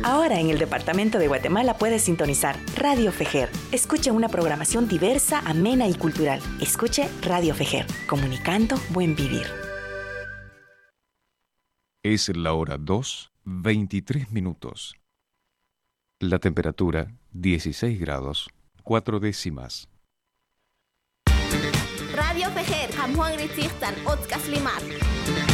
Ahora en el departamento de Guatemala puedes sintonizar Radio Fejer. Escuche una programación diversa, amena y cultural. Escuche Radio Fejer, comunicando buen vivir. Es la hora 2:23. La temperatura 16 grados 4 décimas. Radio Fejer, Hamhuang Ritzirtan, Otkas Limar.